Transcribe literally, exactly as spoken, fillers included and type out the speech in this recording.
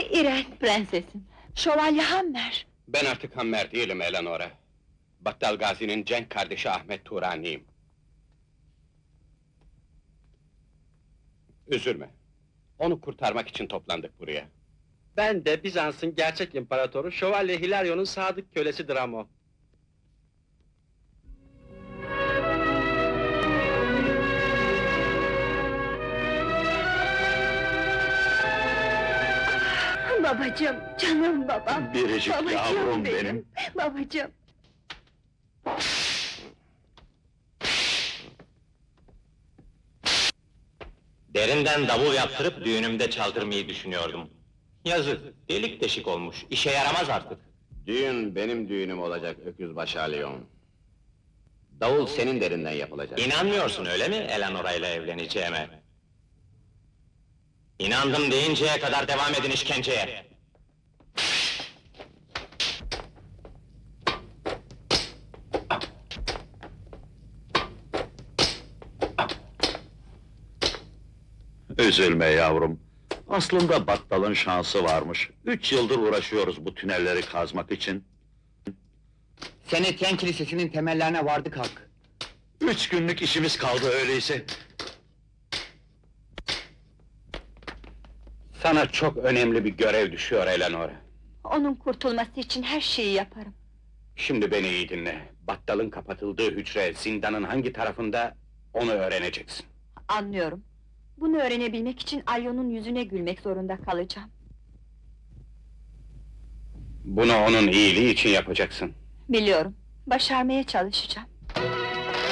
İren prensesim. Şövalye Hammer. Ben artık Hammer değilim Eleanora. Battal Gazi'nin Cenk kardeşi Ahmet Turani'yim. Üzülme. Onu kurtarmak için toplandık buraya. Ben de Bizans'ın gerçek imparatoru Şövalye Hilario'nun sadık kölesi Dramo. Babacığım, canım babam! Biricik Babacığım yavrum benim. Babacığım! Derinden davul yaptırıp düğünümde çaldırmayı düşünüyordum. Yazık, delik deşik olmuş, işe yaramaz artık. Düğün benim düğünüm olacak Öküzbaşı Alyon. Davul senin derinden yapılacak. İnanmıyorsun öyle mi Eleanora ile evleneceğime? İnandım deyinceye kadar devam edin işkenceye! Üzülme yavrum. Aslında Battal'ın şansı varmış. Üç yıldır uğraşıyoruz bu tünelleri kazmak için. Senetyen Kilisesi'nin temellerine vardık Hak. Üç günlük işimiz kaldı öyleyse. Sana çok önemli bir görev düşüyor Eleanora. Onun kurtulması için her şeyi yaparım. Şimdi beni iyi dinle. Battal'ın kapatıldığı hücre, zindanın hangi tarafında, onu öğreneceksin. Anlıyorum. Bunu öğrenebilmek için Alyon'un yüzüne gülmek zorunda kalacağım. Bunu onun iyiliği için yapacaksın. Biliyorum, başarmaya çalışacağım.